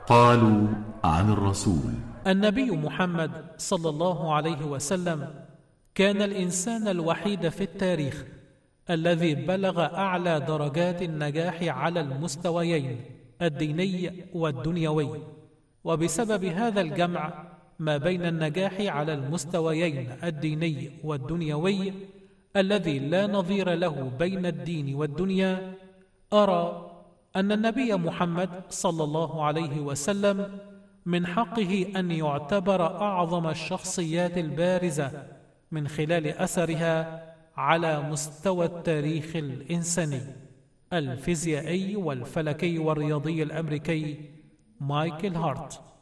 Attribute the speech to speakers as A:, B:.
A: قالوا عن الرسول:
B: النبي محمد صلى الله عليه وسلم كان الإنسان الوحيد في التاريخ الذي بلغ أعلى درجات النجاح على المستويين الديني والدنيوي، وبسبب هذا الجمع ما بين النجاح على المستويين الديني والدنيوي الذي لا نظير له بين الدين والدنيا، أرى أن النبي محمد صلى الله عليه وسلم من حقه أن يعتبر أعظم الشخصيات البارزة من خلال أثرها على مستوى التاريخ الإنساني. الفيزيائي والفلكي والرياضي الأمريكي مايكل هارت.